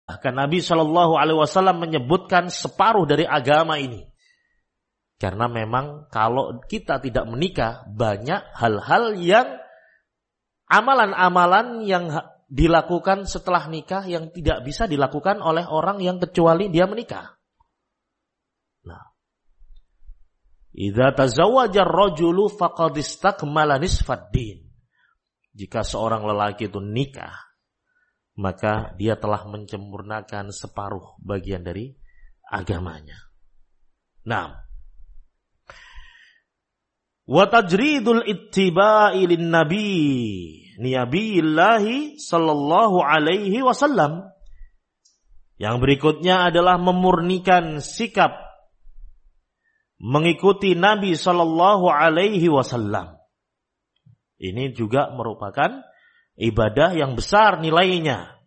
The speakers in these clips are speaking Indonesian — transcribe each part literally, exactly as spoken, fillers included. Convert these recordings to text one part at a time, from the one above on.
Bahkan Nabi Shallallahu Alaihi Wasallam menyebutkan separuh dari agama ini. Karena memang kalau kita tidak menikah, banyak hal-hal yang amalan-amalan yang dilakukan setelah nikah yang tidak bisa dilakukan oleh orang yang kecuali dia menikah. Nah, idza tazawwaja ar-rajulu faqad istakmala nisfad din. Jika seorang lelaki itu nikah, maka dia telah menyempurnakan separuh bagian dari agamanya. Nah, wa tajridul ittiba'i lin nabi Nabiyillahi sallallahu alaihi wasallam. Yang berikutnya adalah memurnikan sikap mengikuti Nabi sallallahu alaihi wasallam. Ini juga merupakan ibadah yang besar nilainya.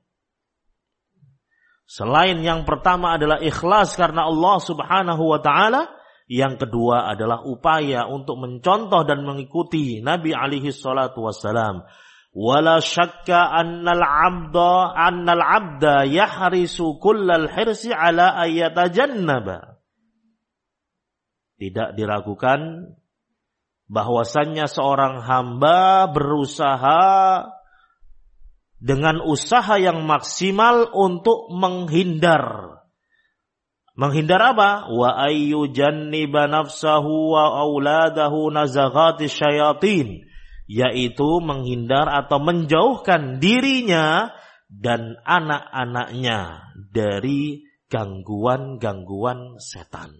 Selain yang pertama adalah ikhlas karena Allah Subhanahu wa taala, yang kedua adalah upaya untuk mencontoh dan mengikuti Nabi alaihi salatu wassalam. Wala syakka annal abda annal abda yahrisu kullal hirsi ala ayatajannaba. Tidak diragukan bahwasannya seorang hamba berusaha dengan usaha yang maksimal untuk menghindar. Menghindar apa? Wa ayyujanniba nafsahu wa auladahu nazaghati syayatin. Yaitu menghindar atau menjauhkan dirinya dan anak-anaknya dari gangguan-gangguan setan.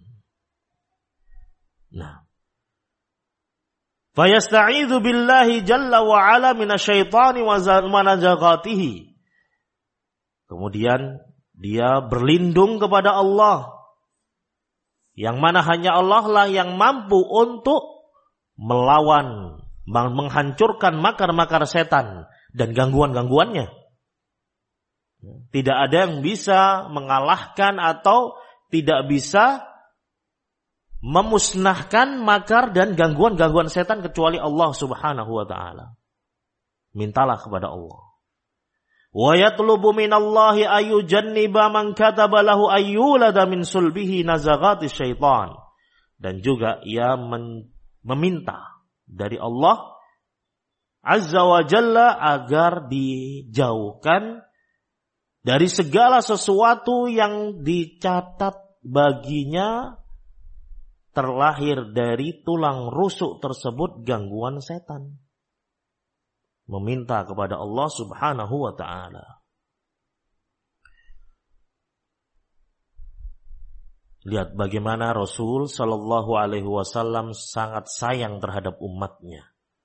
Nah, fayasta'idzu billahi jalla wa ala minasyaitani wa nazaghatihi. Kemudian dia berlindung kepada Allah, yang mana hanya Allah lah yang mampu untuk melawan, menghancurkan makar-makar setan dan gangguan-gangguannya. Tidak ada yang bisa mengalahkan atau tidak bisa memusnahkan makar dan gangguan-gangguan setan kecuali Allah Subhanahu wa taala. Mintalah kepada Allah. Wa yatlubu minallahi ayyujanniba man kataba lahu ayyulada min sulbihi nazaghati syaitan. Dan juga ia men- meminta dari Allah Azza wa Jalla agar dijauhkan dari segala sesuatu yang dicatat baginya terlahir dari tulang rusuk tersebut gangguan setan. Meminta kepada Allah Subhanahu wa ta'ala. Lihat bagaimana Rasul Sallallahu Alaihi Wasallam sangat sayang terhadap umatnya.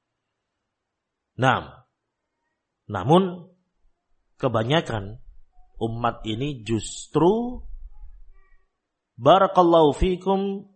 Nah, namun kebanyakan umat ini justru barakallahu fikum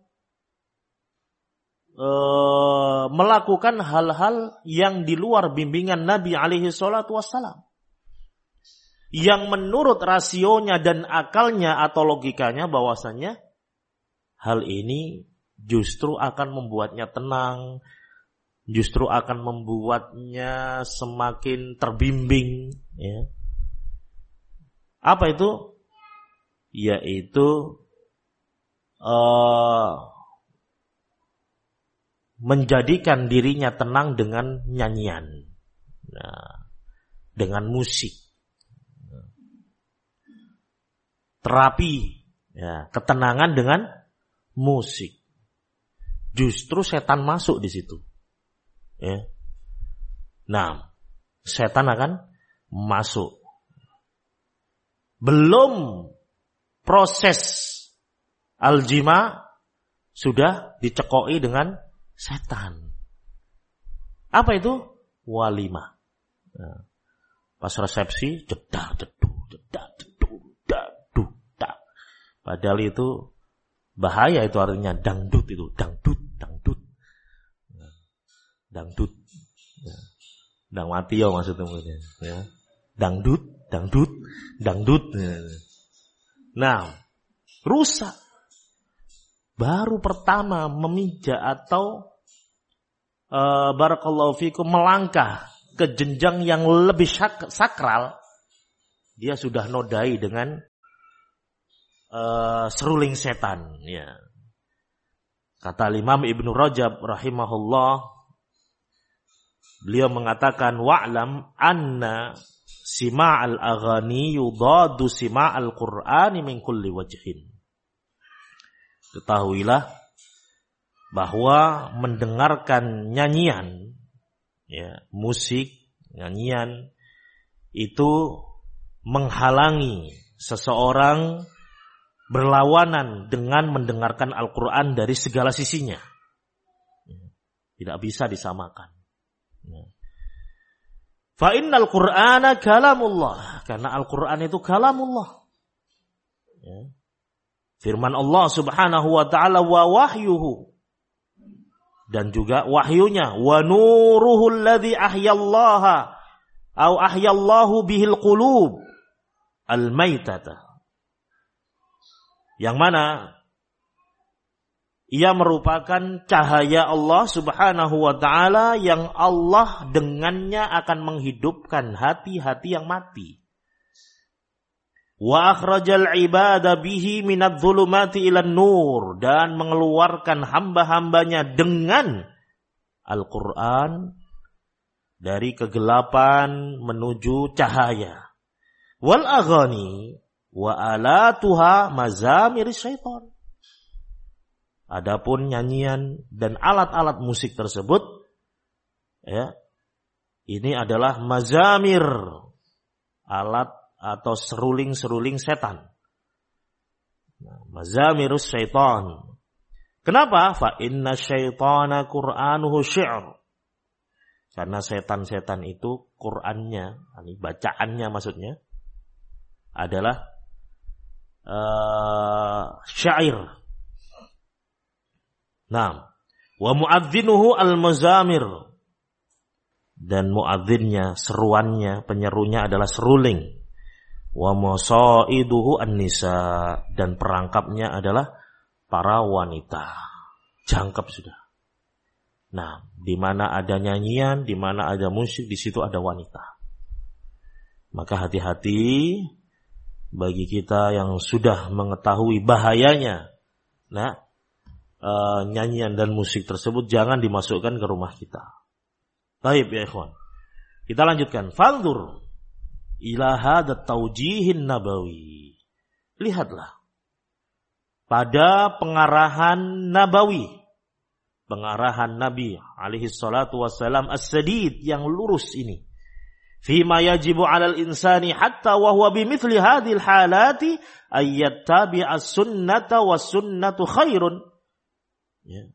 e, melakukan hal-hal yang di luar bimbingan Nabi alaihi salatu wassalam, yang menurut rasionya dan akalnya atau logikanya bahwasannya hal ini justru akan membuatnya tenang, justru akan membuatnya semakin terbimbing. Ya. Apa itu? Yaitu uh, menjadikan dirinya tenang dengan nyanyian, nah, dengan musik, terapi, ya, ketenangan dengan musik. Justru setan masuk di situ. Ya. Nah, setan akan masuk. Belum proses aljima sudah dicekoi dengan setan. Apa itu? Walimah. Nah, pas resepsi jedak jeduk, jedak jeduk, dadu, dak. Padahal itu bahaya, itu artinya dangdut, itu dangdut, dangdut, dangdut, ya. Dang mati ya maksudnya, ya. Dangdut, dangdut, dangdut. Ya. Nah, rusak. Baru pertama memijak atau uh, barakallahu fikum melangkah ke jenjang yang lebih sak- sakral, dia sudah nodai dengan uh, seruling setan. Ya. Kata Imam Ibnu Rajab rahimahullah, beliau mengatakan wa'lam anna sima'al aghani yudadu sima'al Qur'ani min kulli wajhin. Ketahuilah bahwa mendengarkan nyanyian, ya, musik, nyanyian itu menghalangi seseorang berlawanan dengan mendengarkan Al-Quran dari segala sisinya. Tidak bisa disamakan. Fa innal Qur'ana kalamullah, karena Al-Quran itu kalamullah. Firman Allah Subhanahu wa taala wa wahyuhu, dan juga wahyunya, wa nuruhu alladhi ahyallaha au ahyallahu bihil qulub al-maitata, yang mana ia merupakan cahaya Allah Subhanahu wa taala yang Allah dengannya akan menghidupkan hati-hati yang mati. Wa akhrajal ibada bihi minadh dhulumati ilan nur, dan mengeluarkan hamba-hambanya dengan Al-Quran dari kegelapan menuju cahaya. Wal aghani wa alatuha mazamir syaitan. Adapun nyanyian dan alat-alat musik tersebut, ya, ini adalah mazamir, alat atau seruling-seruling setan. Nah, mazamirus syaitan. Kenapa? Fa inna syaitana Qur'anuhu syi'r. Karena setan-setan itu Qur'annya, ini bacaannya maksudnya, adalah uh, syair. Nah, wa mu'adzinuhu al-mazamir, dan muadzinnya, seruannya, penyerunya adalah seruling. Wa masaiduhu an-nisa, dan perangkapnya adalah para wanita. Jangkep sudah. Nah, di mana ada nyanyian, di mana ada musik, di situ ada wanita. Maka hati-hati bagi kita yang sudah mengetahui bahayanya, nah, e, nyanyian dan musik tersebut jangan dimasukkan ke rumah kita. Baik ya ikhwan. Kita lanjutkan. Fanzur ila hadha taujihin nabawi. Lihatlah pada pengarahan nabawi, pengarahan Nabi alaihi salatu wassalam as-sadid, yang lurus ini. Fima yajibu 'alal insani hatta wa huwa bimithli hadhil halati ayyattabi'a as-sunnata was-sunnatu khairun. Ya.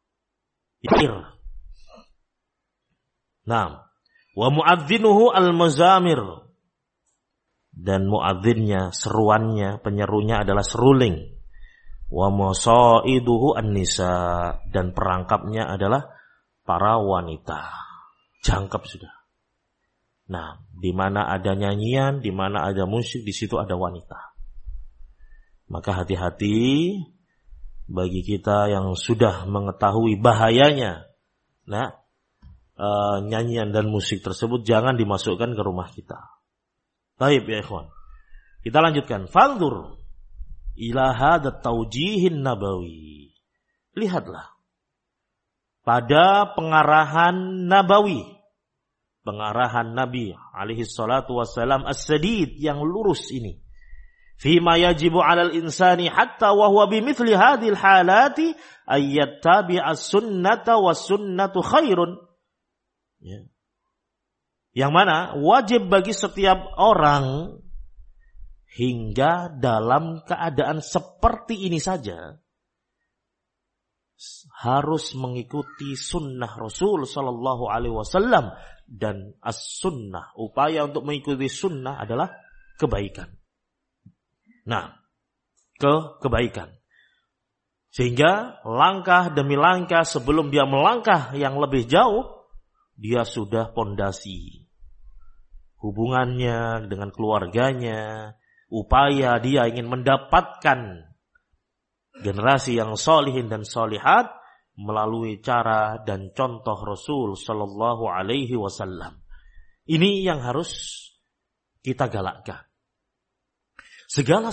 Naam. Wa mu'adzinuhu al-mazamir, dan muadzinnya, seruannya, penyerunya adalah seruling. Wa masaiduhu an-nisa, dan perangkapnya adalah para wanita. Jangkep sudah. Nah, di mana ada nyanyian, di mana ada musik, di situ ada wanita. Maka hati-hati bagi kita yang sudah mengetahui bahayanya, nah, e, nyanyian dan musik tersebut jangan dimasukkan ke rumah kita. Baik ya ikhwan. Kita lanjutkan. Fanzur ila hadha taujihin nabawi. Lihatlah pada pengarahan nabawi, pengarahan Nabi alaihi salatu wassalam as-sadid, yang lurus ini. Fima yajibu 'alal insani hatta wa huwa bimithli hadhil halati ayyattabi'a as-sunnata was-sunnatu khairun. Ya. Yang mana wajib bagi setiap orang hingga dalam keadaan seperti ini saja harus mengikuti sunnah Rasul Sallallahu Alaihi Wasallam, dan as-sunnah, upaya untuk mengikuti sunnah adalah kebaikan. Nah, ke kebaikan. Sehingga langkah demi langkah sebelum dia melangkah yang lebih jauh, dia sudah pondasi hubungannya dengan keluarganya, upaya dia ingin mendapatkan generasi yang solihin dan solihat melalui cara dan contoh Rasul Sallallahu Alaihi Wasallam. Ini yang harus kita galakkan. Segala